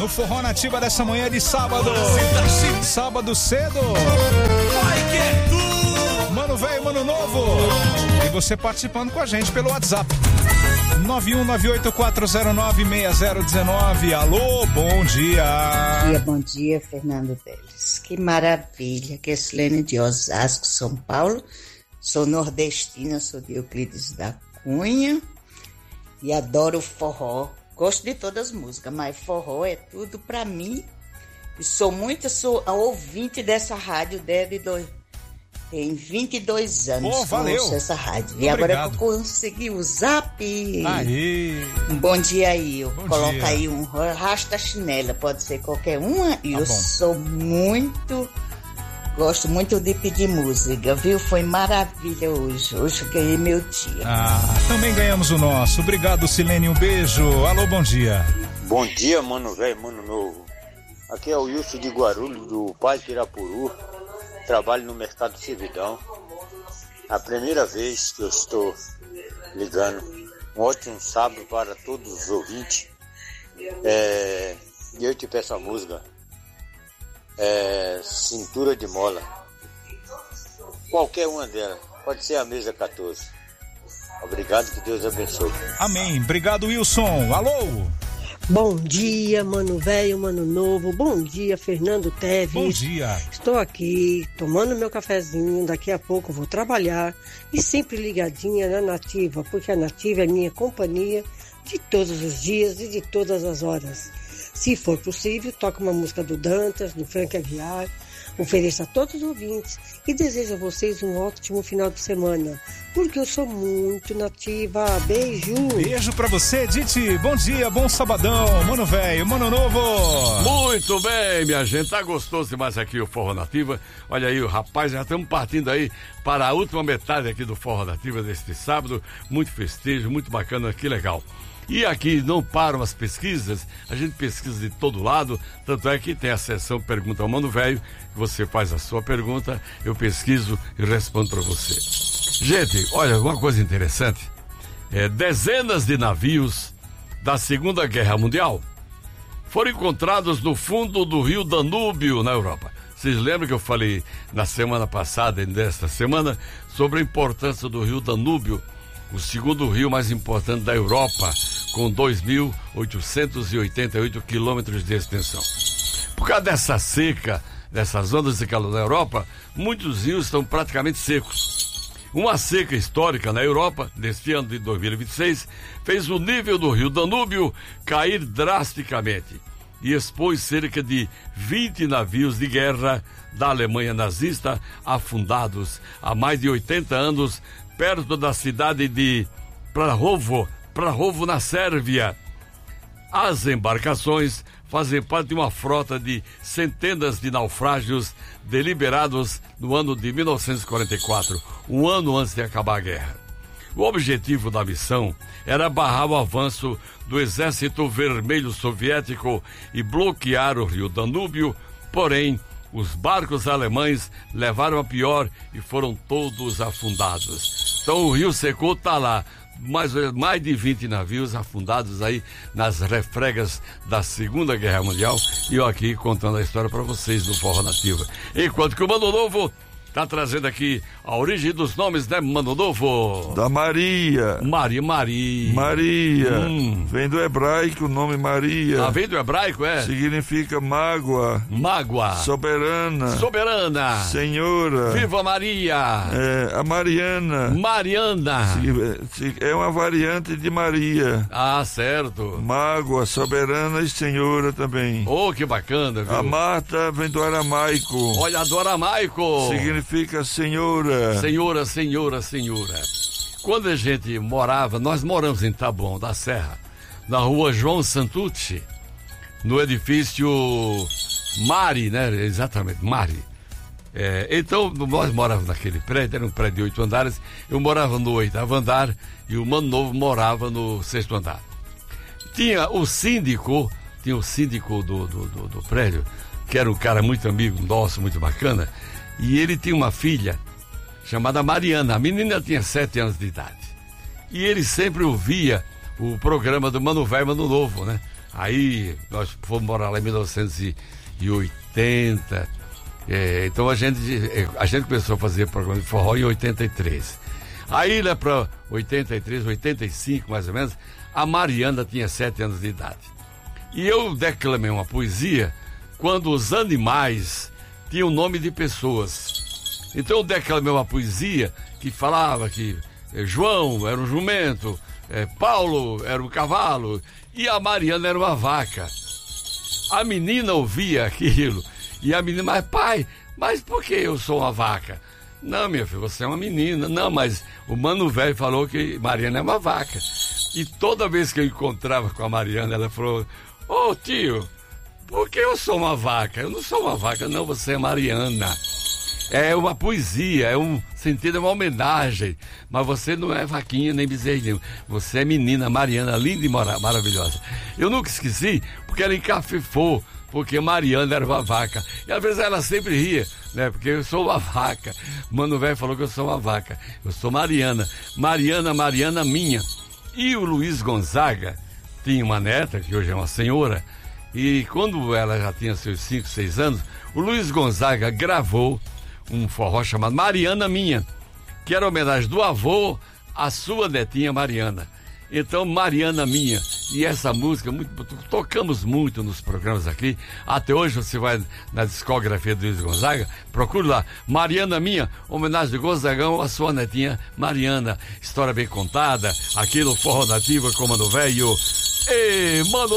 Forró Nativa dessa manhã de sábado. Sábado cedo. Mano velho, mano novo. E você participando com a gente pelo WhatsApp. 91984096019. Alô, bom dia. Bom dia, Fernando Teles. Que maravilha, que é Silene de Osasco, São Paulo. Sou nordestina, sou de Euclides da Cunha e adoro forró. Gosto de todas as músicas, mas forró é tudo pra mim. E sou a ouvinte dessa rádio tem 22 anos. Oh, valeu. Ouço essa rádio. Obrigado. E agora eu consegui o zap. Aí. Um bom dia aí. Eu coloco dia. aí um rasta chinela, pode ser qualquer uma. E eu gosto muito de pedir música, viu? Foi maravilha hoje. Hoje eu ganhei meu dia. Também ganhamos o nosso. Obrigado, Silene. Um beijo. Alô, bom dia. Bom dia, mano velho, mano novo. Aqui é o Wilson de Guarulhos, do Pai Pirapuru. Trabalho no Mercado Servidão. A primeira vez que eu estou ligando. Um ótimo sábado para todos os ouvintes. E eu te peço a música. Cintura de Mola. Qualquer uma delas. Pode ser a mesa 14. Obrigado, que Deus abençoe. Amém. Obrigado, Wilson. Alô. Bom dia, mano velho, mano novo. Bom dia, Fernando Teves. Bom dia. Estou aqui tomando meu cafezinho. Daqui a pouco vou trabalhar. E sempre ligadinha na Nativa, porque a Nativa é minha companhia de todos os dias e de todas as horas. Se for possível, toque uma música do Dantas, do Frank Aguiar. Ofereço a todos os ouvintes e desejo a vocês um ótimo final de semana, porque eu sou muito nativa. Beijo! Beijo pra você, Diti. Bom dia, bom sabadão, mano velho, mano novo. Muito bem, minha gente. Tá gostoso demais aqui o Forró Nativa. Olha aí, o rapaz, já estamos partindo aí para a última metade aqui do Forró Nativa deste sábado. Muito festejo, muito bacana, que legal. E aqui não param as pesquisas, a gente pesquisa de todo lado, tanto é que tem a sessão Pergunta ao Mano Velho, você faz a sua pergunta, eu pesquiso e respondo para você. Gente, olha, uma coisa interessante, dezenas de navios da Segunda Guerra Mundial foram encontrados no fundo do rio Danúbio, na Europa. Vocês lembram que eu falei na semana passada e nesta semana sobre a importância do rio Danúbio, o segundo rio mais importante da Europa, com 2.888 quilômetros de extensão. Por causa dessa seca, dessas ondas de calor na Europa, muitos rios estão praticamente secos. Uma seca histórica na Europa, neste ano de 2026, fez o nível do rio Danúbio cair drasticamente e expôs cerca de 20 navios de guerra da Alemanha nazista afundados há mais de 80 anos, perto da cidade de Prahovo, na Sérvia. As embarcações fazem parte de uma frota de centenas de naufrágios deliberados no ano de 1944, um ano antes de acabar a guerra. O objetivo da missão era barrar o avanço do Exército Vermelho Soviético e bloquear o rio Danúbio, porém, os barcos alemães levaram a pior e foram todos afundados. Então o rio secou, tá lá, mais de 20 navios afundados aí nas refregas da Segunda Guerra Mundial. E eu aqui contando a história para vocês do Forró Nativa. Enquanto que o Mano Novo tá trazendo aqui a origem dos nomes, né, Mano Novo? Da Maria. Maria. Vem do hebraico o nome Maria. Vem do hebraico, é? Significa mágoa. Soberana. Senhora. Viva Maria. A Mariana. É uma variante de Maria. Certo. Mágoa, soberana e senhora também. Oh, que bacana, viu? A Marta vem do aramaico. Olha, do aramaico. Significa senhora. Senhora. Quando a gente nós moramos em Taboão da Serra, na rua João Santucci, no edifício Mari, né? Exatamente, Mari. Então, nós morávamos naquele prédio, era um prédio de 8 andares, eu morava no 8º andar e o Mano Novo morava no 6º andar. Tinha o síndico do prédio, que era um cara muito amigo nosso, muito bacana, e ele tinha uma filha chamada Mariana. A menina tinha 7 anos de idade. E ele sempre ouvia o programa do Mano Velho, Mano Novo, né? Aí nós fomos morar lá em 1980. Então a gente começou a fazer programa de forró em 83. Aí lá para 83, 85 mais ou menos, a Mariana tinha 7 anos de idade. E eu declamei uma poesia quando os animais tinham o nome de pessoas. Então eu declamei uma poesia que falava que João era um jumento, Paulo era um cavalo e a Mariana era uma vaca. A menina ouvia aquilo e a menina, mas pai, mas por que eu sou uma vaca? Não, minha filha, você é uma menina. Não, mas o mano velho falou que Mariana é uma vaca. E toda vez que eu encontrava com a Mariana, ela falou, ô tio, por que eu sou uma vaca? Eu não sou uma vaca, não, você é Mariana. É uma poesia, é um sentido, é uma homenagem. Mas você não é vaquinha nem bezerrinho. Você é menina, Mariana, linda e maravilhosa. Eu nunca esqueci, porque ela encafifou, porque Mariana era uma vaca. E às vezes ela sempre ria, né? Porque eu sou uma vaca. Mano velho falou que eu sou uma vaca. Eu sou Mariana. Mariana minha. E o Luiz Gonzaga tinha uma neta, que hoje é uma senhora, e quando ela já tinha seus 5, 6 anos, o Luiz Gonzaga gravou um forró chamado Mariana Minha, que era homenagem do avô à sua netinha Mariana. Então, Mariana Minha. E essa música, tocamos muito nos programas aqui. Até hoje você vai na discografia do Luiz Gonzaga, procure lá, Mariana Minha, homenagem de Gonzagão à sua netinha Mariana. História bem contada, aqui no Forró Nativa com Mano Velho. Ei, Mano